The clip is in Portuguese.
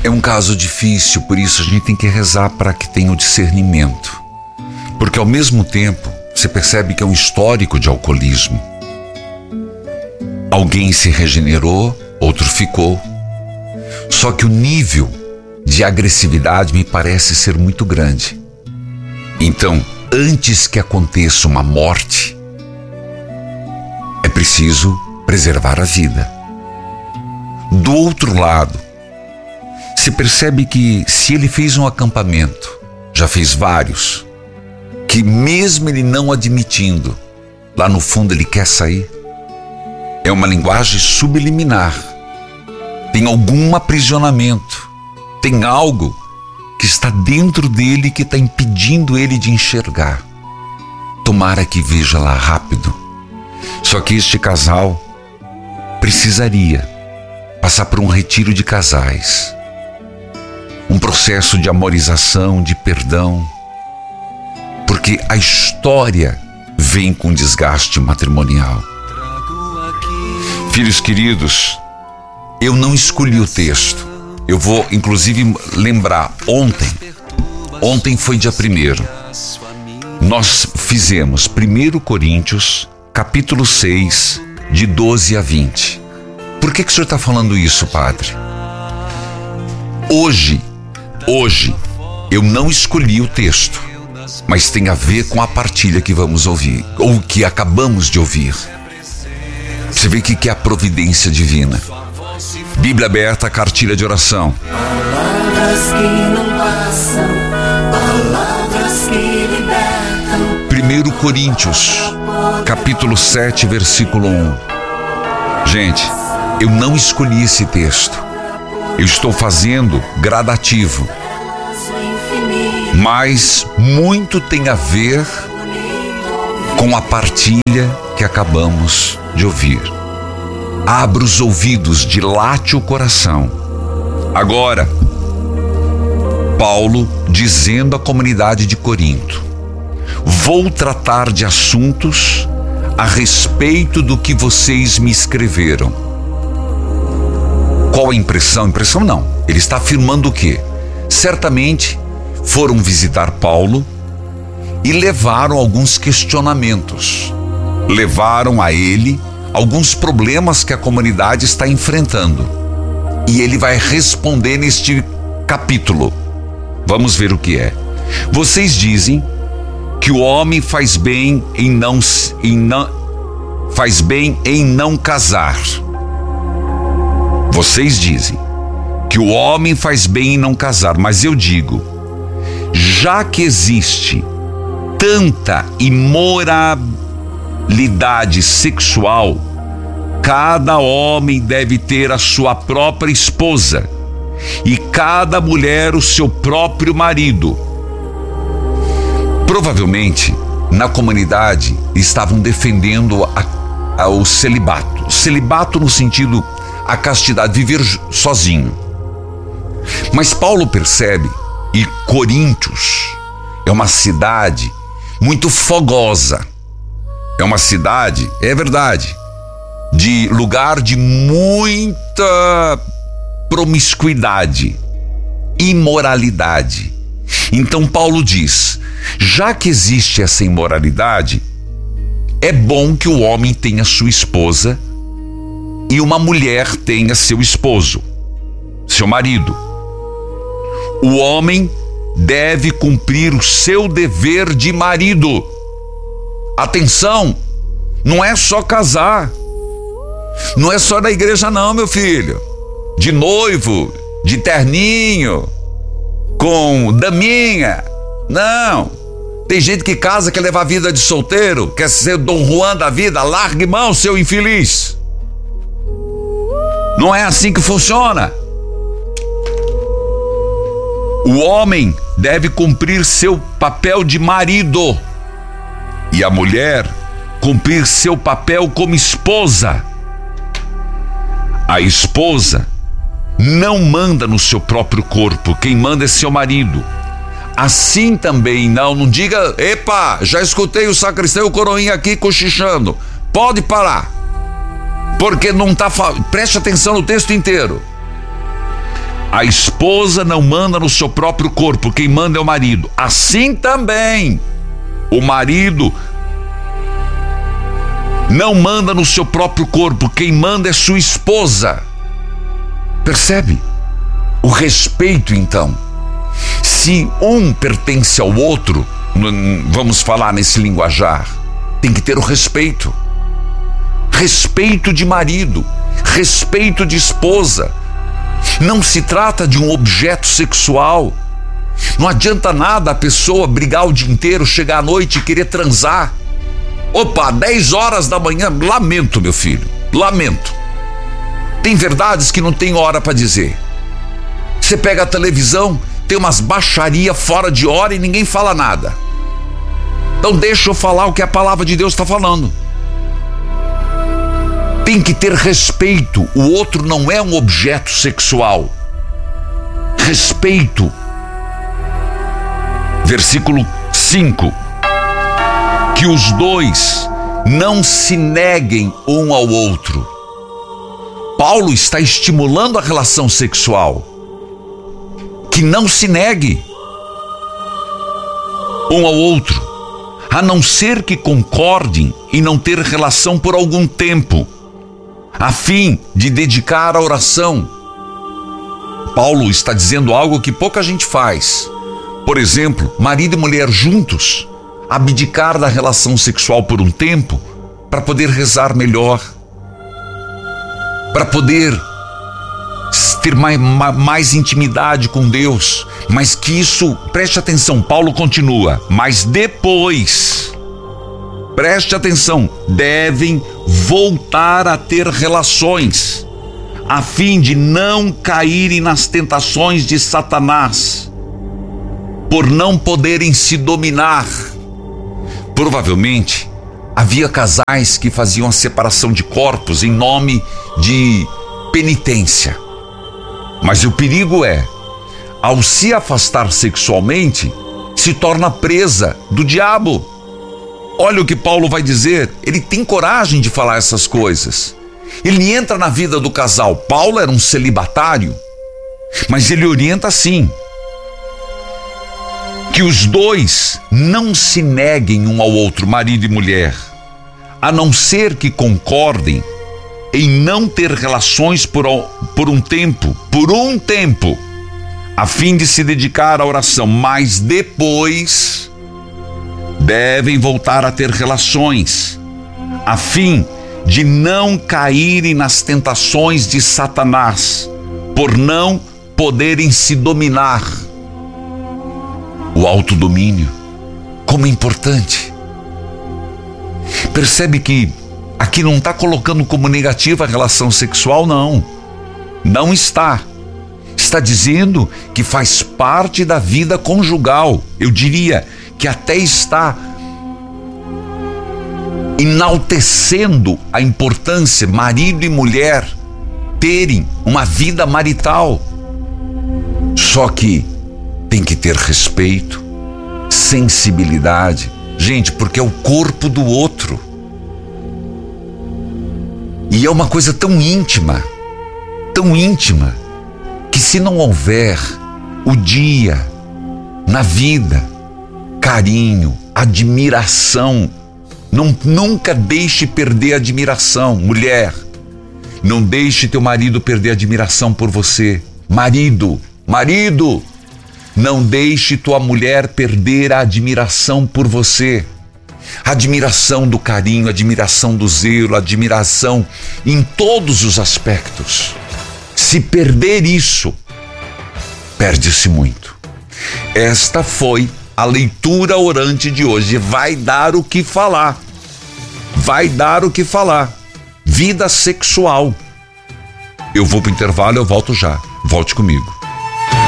É um caso difícil, por isso a gente tem que rezar para que tenha o discernimento. Porque ao mesmo tempo, você percebe que é um histórico de alcoolismo. Alguém se regenerou, outro ficou. Só que o nível de agressividade me parece ser muito grande. Então, antes que aconteça uma morte, é preciso preservar a vida. Do outro lado, se percebe que se ele fez um acampamento, já fez vários, que mesmo ele não admitindo, lá no fundo ele quer sair. É uma linguagem subliminar. Tem algum aprisionamento. Tem algo que está dentro dele que está impedindo ele de enxergar. Tomara que veja lá rápido. Só que este casal precisaria passar por um retiro de casais. Um processo de amorização, de perdão. Porque a história vem com desgaste matrimonial. Filhos queridos, eu não escolhi o texto. Eu vou, inclusive, lembrar, ontem foi dia 1º. Nós fizemos 1 Coríntios, capítulo 6, de 12 a 20. Por que o senhor está falando isso, padre? Hoje, eu não escolhi o texto, mas tem a ver com a partilha que vamos ouvir, ou que acabamos de ouvir. Você vê que é a providência divina. Bíblia aberta, cartilha de oração. Palavras que não passam, palavras que libertam. 1 Coríntios, capítulo 7, versículo 1. Gente, eu não escolhi esse texto. Eu estou fazendo gradativo. Mas muito tem a ver com a partilha que acabamos de ouvir. Abra os ouvidos, dilate o coração. Agora, Paulo dizendo à comunidade de Corinto: vou tratar de assuntos a respeito do que vocês me escreveram. Qual a impressão? Impressão não. Ele está afirmando o quê? Certamente foram visitar Paulo e levaram alguns questionamentos. Levaram a ele alguns problemas que a comunidade está enfrentando. E ele vai responder neste capítulo. Vamos ver o que é. Vocês dizem que o homem faz bem em não casar. Vocês dizem que o homem faz bem em não casar, mas eu digo, já que existe tanta imoralidade sexual, cada homem deve ter a sua própria esposa e cada mulher o seu próprio marido. Provavelmente, na comunidade, estavam defendendo o celibato. Celibato no sentido, a castidade, viver sozinho. Mas Paulo percebe, e Coríntios é uma cidade muito fogosa. É uma cidade, é verdade, de lugar de muita promiscuidade, imoralidade. Então Paulo diz, já que existe essa imoralidade, é bom que o homem tenha sua esposa e uma mulher tenha seu esposo, seu marido. O homem deve cumprir o seu dever de marido. Atenção, não é só casar, não é só na igreja não, meu filho, de noivo, de terninho, com daminha, não. Tem gente que casa, quer levar a vida de solteiro, quer ser Dom Juan da vida. Largue mão, seu infeliz. Não é assim que funciona. O homem deve cumprir seu papel de marido e a mulher cumprir seu papel como esposa. A esposa não manda no seu próprio corpo, quem manda é seu marido. Assim também não diga, epa, já escutei o sacristão e o coroinha aqui cochichando. Pode parar, porque não está, preste atenção no texto inteiro. A esposa não manda no seu próprio corpo, quem manda é o marido. Assim também, o marido não manda no seu próprio corpo, quem manda é sua esposa. Percebe? O respeito, então. Se um pertence ao outro, vamos falar nesse linguajar, tem que ter o respeito. Respeito de marido, respeito de esposa. Não se trata de um objeto sexual. Não adianta nada a pessoa brigar o dia inteiro, chegar à noite e querer transar. Opa, 10 horas da manhã, lamento, meu filho, lamento. Tem verdades que não tem hora para dizer. Você pega a televisão, tem umas baixaria fora de hora e ninguém fala nada. Então deixa eu falar o que a palavra de Deus está falando. Tem que ter respeito. O outro não é um objeto sexual. Respeito. Versículo 5. Que os dois não se neguem um ao outro. Paulo está estimulando a relação sexual. Que não se negue um ao outro, a não ser que concordem em não ter relação por algum tempo, a fim de dedicar a oração. Paulo está dizendo algo que pouca gente faz. Por exemplo, marido e mulher juntos, abdicar da relação sexual por um tempo para poder rezar melhor, para poder ter mais intimidade com Deus. Mas que isso, preste atenção, Paulo continua, mas depois, preste atenção, devem voltar a ter relações, a fim de não caírem nas tentações de Satanás, por não poderem se dominar. Provavelmente, havia casais que faziam a separação de corpos em nome de penitência. Mas o perigo é, ao se afastar sexualmente, se torna presa do diabo. Olha o que Paulo vai dizer, ele tem coragem de falar essas coisas. Ele entra na vida do casal. Paulo era um celibatário, mas ele orienta assim: que os dois não se neguem um ao outro, marido e mulher, a não ser que concordem em não ter relações por um tempo, a fim de se dedicar à oração, mas depois devem voltar a ter relações, a fim de não caírem nas tentações de Satanás, por não poderem se dominar. O autodomínio, como é importante. Percebe que aqui não está colocando como negativa a relação sexual, não. Não está. Está dizendo que faz parte da vida conjugal. Eu diria que até está enaltecendo a importância, marido e mulher terem uma vida marital. Só que tem que ter respeito, sensibilidade. Gente, porque é o corpo do outro. E é uma coisa tão íntima, que se não houver o dia, na vida, carinho, admiração, nunca deixe perder a admiração. Mulher, não deixe teu marido perder a admiração por você. Marido, não deixe tua mulher perder a admiração por você. Admiração do carinho, admiração do zelo, admiração em todos os aspectos. Se perder isso, perde-se muito. Esta foi a leitura orante de hoje. Vai dar o que falar. Vida sexual. Eu vou para o intervalo, eu volto já. Volte comigo.